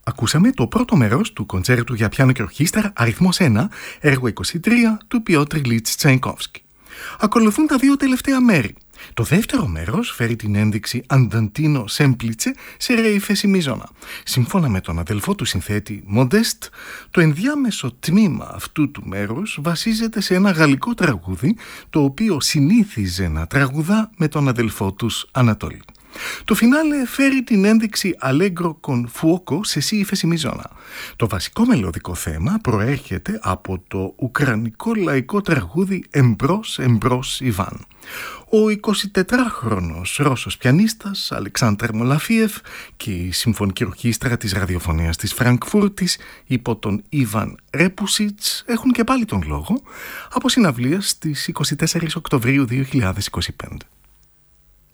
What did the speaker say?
Ακούσαμε το πρώτο μέρος του κοντσέρτου για πιάνο και ορχήστρα αριθμός 1, έργο 23 του Πιότρ Ιλίτς Τσαϊκόφσκι. Ακολουθούν τα δύο τελευταία μέρη. Το δεύτερο μέρος φέρει την ένδειξη Ανταντίνο Σέμπλιτσε σε ρε ύφεση μείζωνα. Σύμφωνα με τον αδελφό του συνθέτη Μοντέστ, το ενδιάμεσο τμήμα αυτού του μέρους βασίζεται σε ένα γαλλικό τραγούδι, το οποίο συνήθιζε να τραγουδά με τον αδελφό τους Ανατόλη. Το φινάλε φέρει την ένδειξη Allegro con fuoco σε σι ύφεση μείζωνα. Το βασικό μελωδικό θέμα προέρχεται από το ουκρανικό λαϊκό τραγούδι «Εμπρός, εμπρός, Ιβάν». Ο 24χρονος Ρώσος πιανίστας Αλεξάνδρ Μολαφίεφ και η Συμφωνική Ορχήστρα της Ραδιοφωνίας της Φραγκφούρτης υπό τον Ιβάν Ρέπουσιτς έχουν και πάλι τον λόγο από συναυλία στις 24 Οκτωβρίου 2025.